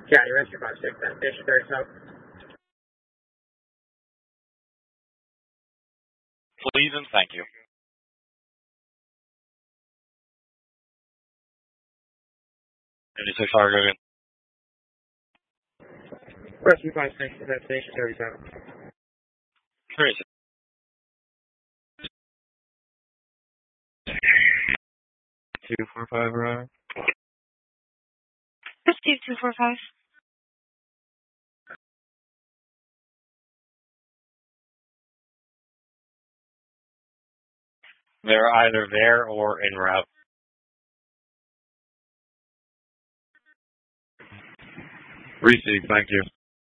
County Rescue 56, Station 37. Please and thank you. Any 6 hour go again. Rescue 56, Station 37. Where is it? 245 arrive. Steve 245. They're either there or en route. Receive, thank you.